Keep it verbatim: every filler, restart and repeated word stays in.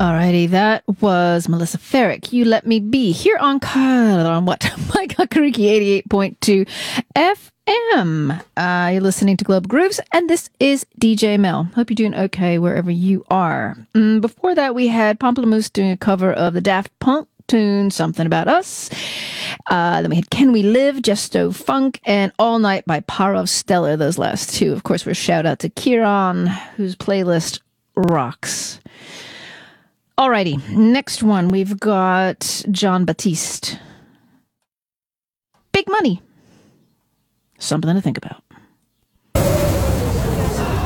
Alrighty, that was Melissa Ferrick. You Let Me Be here on on what? My Kakariki eighty-eight point two F M. Uh, you're listening to Global Grooves, and this is D J Mel. Hope you're doing okay wherever you are. Mm, before that, we had Pomplamoose doing a cover of the Daft Punk tune Something About Us. Uh, then we had Can We Live, Gesto Funk, and All Night by Parov Stellar. Those last two, of course, were shout out to Kieran, whose playlist rocks. Alrighty, next one, we've got John Batiste. Big Money. Something to think about.